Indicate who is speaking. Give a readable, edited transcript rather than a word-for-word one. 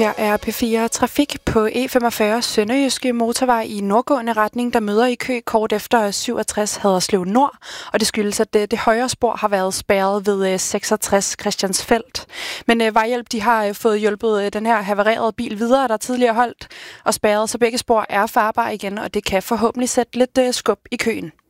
Speaker 1: Her er P4 Trafik på E45 Sønderjyske motorvej i nordgående retning, der møder i kø kort efter 67 Haderslev Nord, og det skyldes, at det højre spor har været spærret ved 66 Christiansfeld. Men Vejhjælp de har fået hjulpet den her havarerede bil videre, der tidligere holdt og spærret, så begge spor er farbare igen, og det kan forhåbentlig sætte lidt skub i køen.